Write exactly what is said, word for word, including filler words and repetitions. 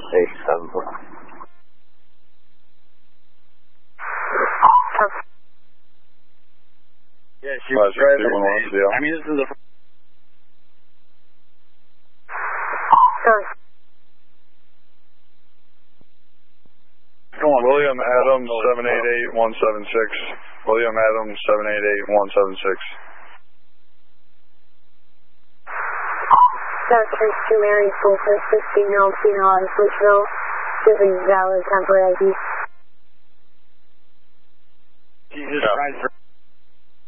eight seven four. Yeah, she was driving. I mean, this is a... Come on, William Adams, seven eight eight one seven six. William Adams, seven eight eight one seven six. South Church to Mary Fulton, sixteen year old female in Switchville, giving valid temporary I D. Jesus Christ.